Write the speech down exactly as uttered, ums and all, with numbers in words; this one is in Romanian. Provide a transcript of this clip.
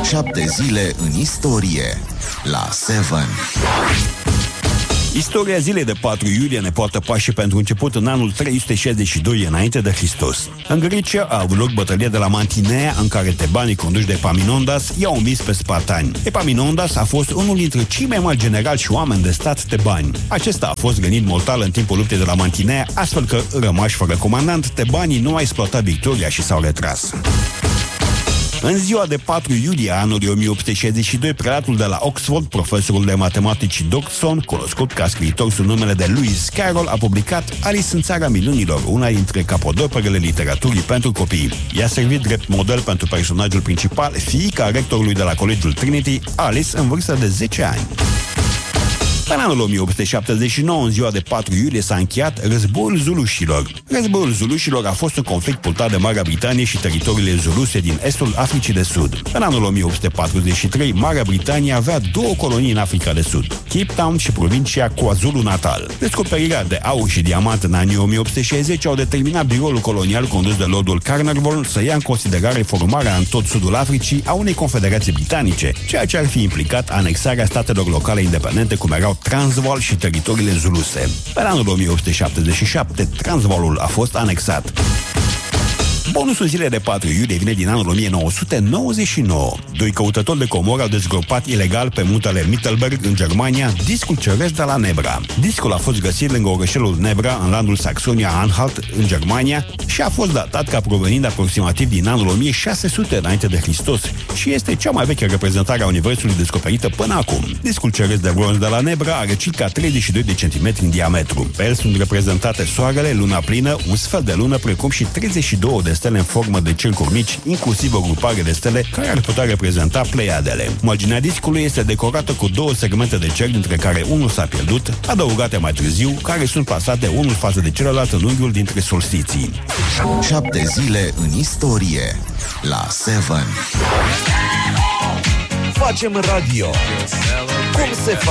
Șapte zile în istorie la Seven. Istoria zilei de patru iulie ne poartă pașii pentru început în anul trei sute șaizeci și doi înainte de Hristos. În Grecia a avut loc bătălia de la Mantinea, în care tebanii conduși de Epaminondas i-au învins pe spartani. Epaminondas a fost unul dintre cei mai mari generali și oameni de stat tebani. Acesta a fost rănit mortal în timpul luptei de la Mantinea, astfel că, rămași fără comandant, tebanii nu au exploatat victoria și s-au retras. În ziua de patru iulie a anului o mie opt sute șaizeci și doi, prelatul de la Oxford, profesorul de matematici Dodson, cunoscut ca scriitor sub numele de Lewis Carroll, a publicat Alice în țara minunilor, una dintre capodoperele literaturii pentru copii. I-a servit drept model pentru personajul principal, fiica rectorului de la Colegiul Trinity, Alice, în vârstă de zece ani. În anul o mie opt sute șaptezeci și nouă, în ziua de patru iulie, s-a încheiat Războiul Zulușilor. Războiul Zulușilor a fost un conflict purtat de Marea Britanie și teritoriile zuluse din estul Africii de Sud. În anul o mie opt sute patruzeci și trei, Marea Britanie avea două colonii în Africa de Sud, Cape Town și provincia KwaZulu-Natal. Descoperirea de aur și diamant în anii o mie opt sute șaizeci au determinat biroul colonial condus de Lordul Carnarvon să ia în considerare formarea în tot sudul Africii a unei confederații britanice, ceea ce ar fi implicat anexarea statelor locale independente cum erau Transvaal și teritoriile zuluse. În anul o mie opt sute șaptezeci și șapte, Transvaalul a fost anexat. Bonusul zilei de patru iulie vine din anul o mie nouă sute nouăzeci și nouă. Doi căutători de comori au dezgropat ilegal pe muntele Mittelberg, în Germania, discul ceresc de la Nebra. Discul a fost găsit lângă orășelul Nebra, în landul Saxonia-Anhalt, în Germania, și a fost datat ca provenind aproximativ din anul o mie șase sute înainte de Hristos și este cea mai veche reprezentare a universului descoperită până acum. Discul ceresc de bronz de la Nebra are circa treizeci și doi de centimetri în diametru. Pe el sunt reprezentate soarele, luna plină, un sfert de lună, precum și treizeci și două de stele în formă de cercuri mici, inclusiv o grupare de stele care ar putea reprezenta Pleiadele. Marginea discului este decorată cu două segmente de cer, dintre care unul s-a pierdut, adăugate mai târziu, care sunt plasate unul față de celălalt în unghiul dintre solstiții. Șapte zile în istorie la Seven. Facem radio. Cum se